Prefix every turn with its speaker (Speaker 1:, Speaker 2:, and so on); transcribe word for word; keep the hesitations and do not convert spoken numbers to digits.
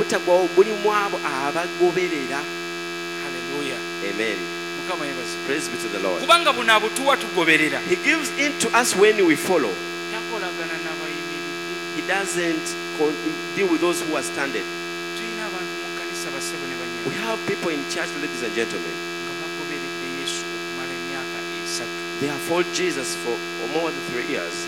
Speaker 1: obutagwawo buli mu abo abagoberera.
Speaker 2: Hallelujah.
Speaker 1: Amen.
Speaker 2: Mukama yebazi.
Speaker 1: Praise be to the Lord.
Speaker 2: Kubanga buno abutuwa tugoberera.
Speaker 1: He gives in to us when we follow.
Speaker 2: Takolagana n'abayimiridde.
Speaker 1: He doesn't con- deal with those who are standing.
Speaker 2: Tulina abantu mu kkanisa basebo ne
Speaker 1: We
Speaker 2: banyana.
Speaker 1: have people in church, ladies and gentlemen.
Speaker 2: Nga bagoberedde Yesu okumala emyaka esatu.
Speaker 1: They have followed Jesus for more than three years.